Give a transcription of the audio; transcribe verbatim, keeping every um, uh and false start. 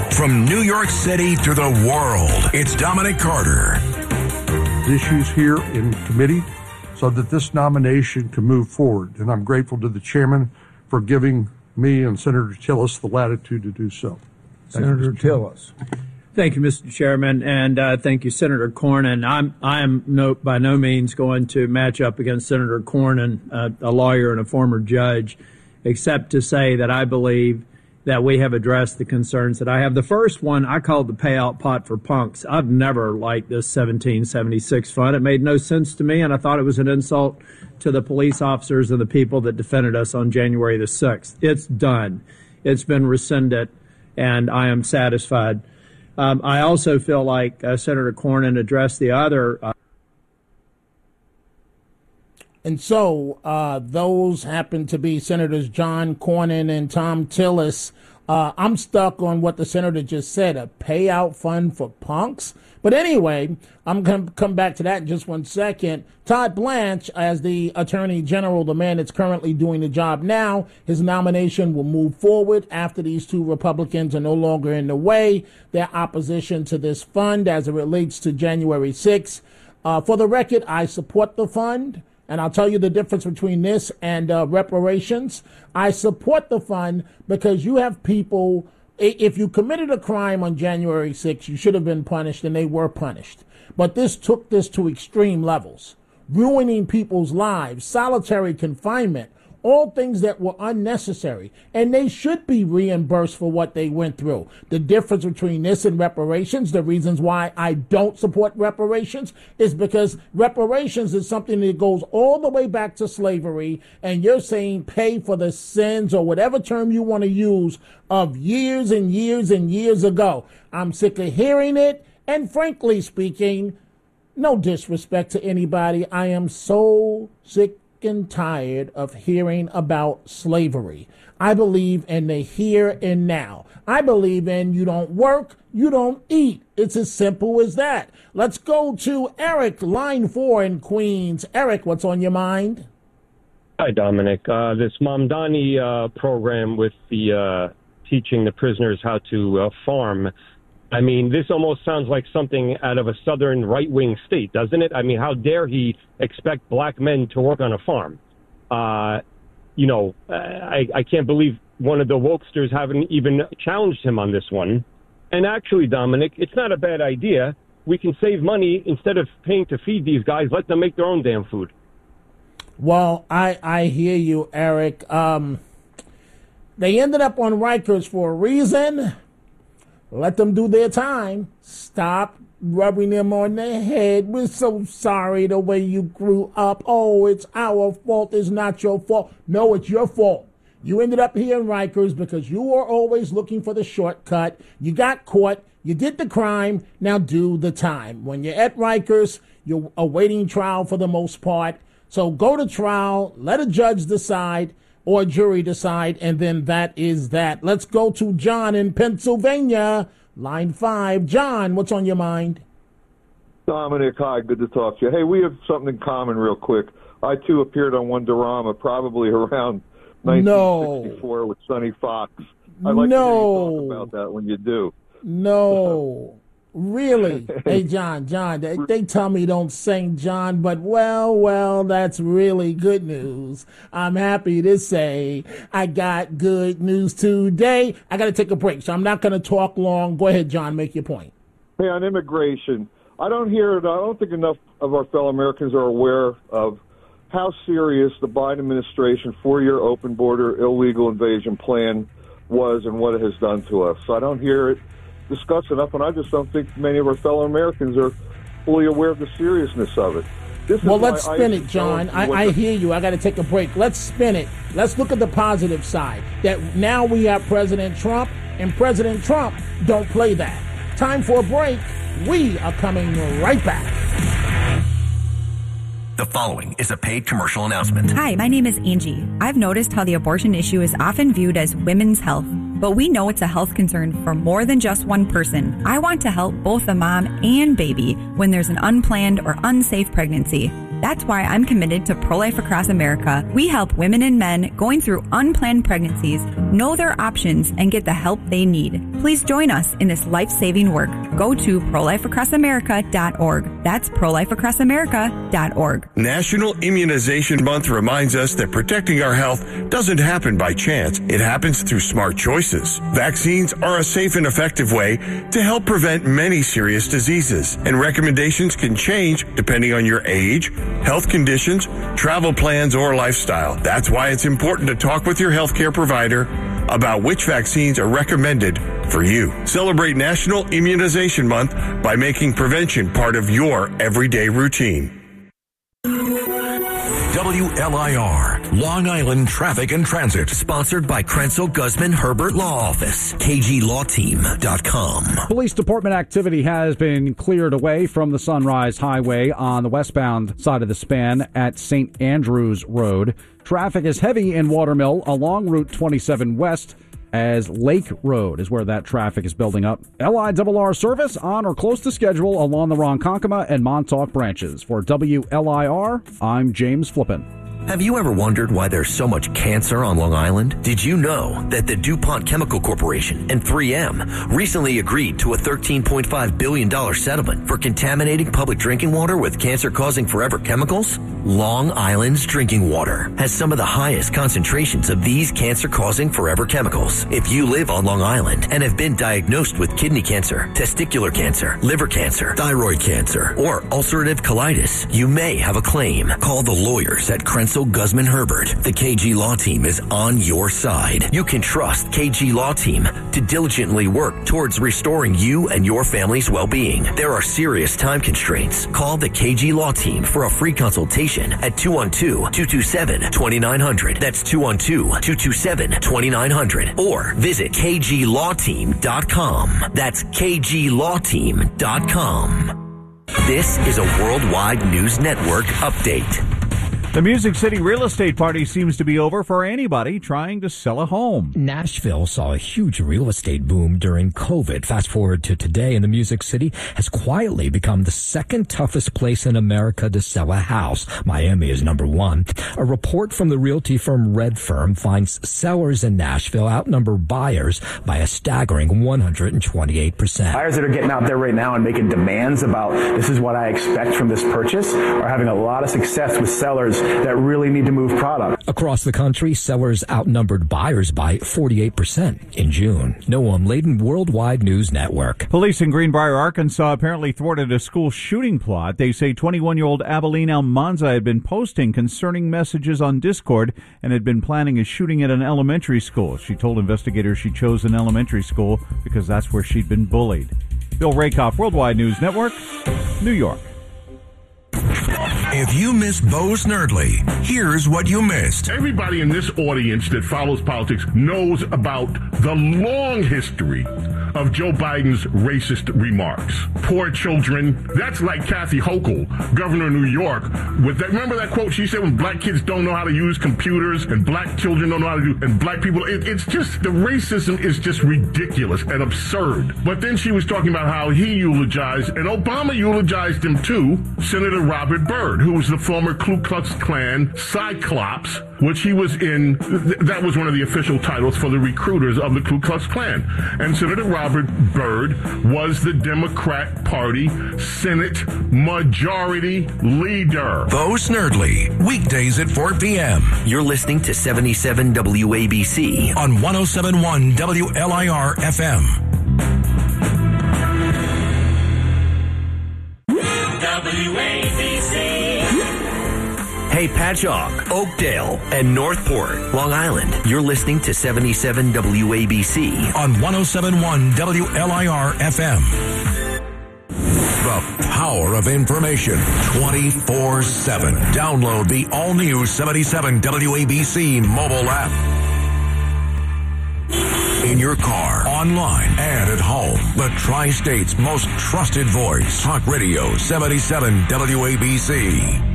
From New York City to the world, it's Dominic Carter. Issues here in committee so that this nomination can move forward. And I'm grateful to the chairman for giving me and Senator Tillis the latitude to do so. Thank Senator you, Tillis. Thank you, Mister Chairman, and uh, thank you, Senator Cornyn. I'm I am no, by no means going to match up against Senator Cornyn, uh, a lawyer and a former judge, except to say that I believe that we have addressed the concerns that I have. The first one I called the payout pot for punks. I've never liked this seventeen seventy-six fund. It made no sense to me, and I thought it was an insult to the police officers and the people that defended us on January the sixth. It's done. It's been rescinded, and I am satisfied. Um, I also feel like uh, Senator Cornyn addressed the other. Uh, And so uh, those happen to be Senators John Cornyn and Thom Tillis. Uh, I'm stuck on what the senator just said, a payout fund for punks. But anyway, I'm going to come back to that in just one second. Todd Blanche, as the Attorney General, the man that's currently doing the job now, his nomination will move forward after these two Republicans are no longer in the way. Their opposition to this fund as it relates to January sixth. Uh, for the record, I support the fund. And I'll tell you the difference between this and uh, reparations. I support the fund because you have people, if you committed a crime on January sixth, you should have been punished, and they were punished. But this took this to extreme levels, ruining people's lives, solitary confinement, all things that were unnecessary, and they should be reimbursed for what they went through. The difference between this and reparations, the reasons why I don't support reparations, is because reparations is something that goes all the way back to slavery, and you're saying pay for the sins, or whatever term you want to use, of years and years and years ago. I'm sick of hearing it, and frankly speaking, no disrespect to anybody, I am so sick and tired of hearing about slavery. I believe in the here and now. I believe in you don't work, you don't eat. It's as simple as that. Let's go to Eric, line four in Queens. Eric, what's on your mind? Hi, Dominic. Uh, this Mamdani uh, program with the uh, teaching the prisoners how to uh, farm, I mean, this almost sounds like something out of a southern right-wing state, doesn't it? I mean, how dare he expect black men to work on a farm? Uh, you know, I, I can't believe one of the wokesters haven't even challenged him on this one. And actually, Dominic, it's not a bad idea. We can save money instead of paying to feed these guys. Let them make their own damn food. Well, I, I hear you, Eric. Um, they ended up on Rikers for a reason. Let them do their time. Stop rubbing them on the head. We're so sorry the way you grew up. Oh, it's our fault. It's not your fault. No, it's your fault. You ended up here in Rikers because you were always looking for the shortcut. You got caught. You did the crime. Now do the time. When you're at Rikers, you're awaiting trial for the most part. So go to trial. Let a judge decide. Or a jury decide, and then that is that. Let's go to John in Pennsylvania, line five. John, what's on your mind? Dominic, hi, good to talk to you. Hey, we have something in common real quick. I, too, appeared on Wonderama probably around nineteen sixty-four no. with Sonny Fox. I'd like no. to hear you talk about that when you do. No. Really? Hey, John, John, they, they tell me don't sing, John, but well, well, that's really good news. I'm happy to say I got good news today. I got to take a break, so I'm not going to talk long. Go ahead, John, make your point. Hey, on immigration, I don't hear it. I don't think enough of our fellow Americans are aware of how serious the Biden administration four-year open border illegal invasion plan was and what it has done to us. So I don't hear it discussed enough, and I just don't think many of our fellow Americans are fully aware of the seriousness of it. This well, let's spin it, John. I, I hear you. I got to take a break. Let's spin it. Let's look at the positive side. That now we have President Trump, and President Trump don't play that. Time for a break. We are coming right back. The following is a paid commercial announcement. Hi, my name is Angie. I've noticed how the abortion issue is often viewed as women's health, but we know it's a health concern for more than just one person. I want to help both the mom and baby when there's an unplanned or unsafe pregnancy. That's why I'm committed to Pro-Life Across America. We help women and men going through unplanned pregnancies know their options and get the help they need. Please join us in this life-saving work. Go to pro life across america dot org. That's pro life across america dot org. National Immunization Month reminds us that protecting our health doesn't happen by chance. It happens through smart choices. Vaccines are a safe and effective way to help prevent many serious diseases, and recommendations can change depending on your age, health conditions, travel plans, or lifestyle. That's why it's important to talk with your healthcare provider about which vaccines are recommended for you. Celebrate National Immunization Month by making prevention part of your everyday routine. W L I R, Long Island Traffic and Transit. Sponsored by Krenzel Guzman Herbert Law Office, K G law team dot com. Police department activity has been cleared away from the Sunrise Highway on the westbound side of the span at Saint Andrews Road. Traffic is heavy in Watermill along Route twenty-seven West, as Lake Road is where that traffic is building up. L I R R service on or close to schedule along the Ronkonkoma and Montauk branches. For W L I R, I'm James Flippin. Have you ever wondered why there's so much cancer on Long Island? Did you know that the DuPont Chemical Corporation and three M recently agreed to a thirteen point five billion dollars settlement for contaminating public drinking water with cancer-causing forever chemicals? Long Island's drinking water has some of the highest concentrations of these cancer-causing forever chemicals. If you live on Long Island and have been diagnosed with kidney cancer, testicular cancer, liver cancer, thyroid cancer, or ulcerative colitis, you may have a claim. Call the lawyers at Krenzel Guzman Herbert. The K G Law Team is on your side. You can trust K G Law Team to diligently work towards restoring you and your family's well-being. There are serious time constraints. Call the K G Law Team for a free consultation at two one two, two two seven, two nine zero zero. That's two one two, two two seven, two nine zero zero. Or visit K G law team dot com. That's K G law team dot com. This is a Worldwide News Network update. The Music City real estate party seems to be over for anybody trying to sell a home. Nashville saw a huge real estate boom during COVID. Fast forward to today, and the Music City has quietly become the second toughest place in America to sell a house. Miami is number one. A report from the realty firm Red Firm finds sellers in Nashville outnumber buyers by a staggering one hundred twenty-eight percent. Buyers that are getting out there right now and making demands about this is what I expect from this purchase are having a lot of success with sellers that really need to move product. Across the country, sellers outnumbered buyers by forty-eight percent in June. Noam Layden, Worldwide News Network. Police in Greenbrier, Arkansas apparently thwarted a school shooting plot. They say twenty-one-year-old Abilene Almanza had been posting concerning messages on Discord and had been planning a shooting at an elementary school. She told investigators she chose an elementary school because that's where she'd been bullied. Bill Rakoff, Worldwide News Network, New York. If you missed Bo Snerdley, here's what you missed. Everybody in this audience that follows politics knows about the long history of Joe Biden's racist remarks. Poor children. That's like Kathy Hochul, governor of New York. With that, remember that quote she said when black kids don't know how to use computers and black children don't know how to do, and black people, it, it's just, the racism is just ridiculous and absurd. But then she was talking about how he eulogized, and Obama eulogized him too, Senator Robert Byrd, who was the former Ku Klux Klan Cyclops, which he was in, th- that was one of the official titles for the recruiters of the Ku Klux Klan. And Senator Robert Byrd was the Democrat Party Senate Majority Leader. Bo Snerdley, weekdays at four p.m. You're listening to seventy-seven W A B C on one oh seven point one W L I R F M. W A B C. Hey, Patchogue, Oakdale, and Northport, Long Island. You're listening to seventy-seven W A B C on one oh seven point one W L I R F M. The power of information twenty-four seven. Download the all-new seventy-seven W A B C mobile app. In your car, online, and at home. The Tri-State's most trusted voice. Talk Radio seventy-seven W A B C.